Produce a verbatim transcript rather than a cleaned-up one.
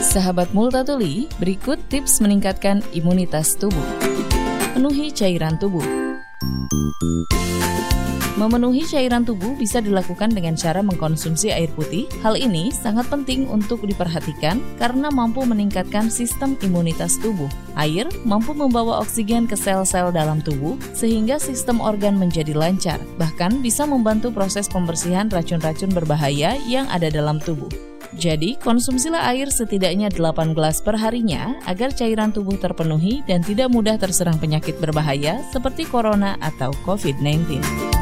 Sahabat Multatuli, berikut tips meningkatkan imunitas tubuh. Penuhi cairan tubuh. Memenuhi cairan tubuh bisa dilakukan dengan cara mengkonsumsi air putih. Hal ini sangat penting untuk diperhatikan karena mampu meningkatkan sistem imunitas tubuh. Air mampu membawa oksigen ke sel-sel dalam tubuh sehingga sistem organ menjadi lancar, bahkan bisa membantu proses pembersihan racun-racun berbahaya yang ada dalam tubuh. Jadi, konsumsilah air setidaknya delapan gelas per harinya agar cairan tubuh terpenuhi dan tidak mudah terserang penyakit berbahaya seperti corona atau covid sembilan belas.